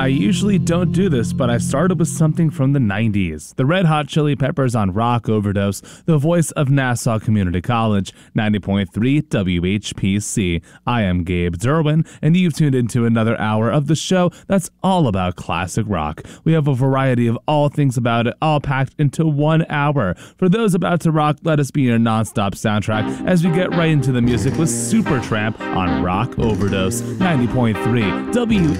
I usually don't do this, but I started with something from the 90s. The Red Hot Chili Peppers on Rock Overdose, the voice of Nassau Community College, 90.3 WHPC. I am Gabe Derwin, and you've tuned into another hour of the show that's all about classic rock. We have a variety of all things about it, all packed into 1 hour. For those about to rock, let us be your non-stop soundtrack as we get right into the music with Supertramp on Rock Overdose, 90.3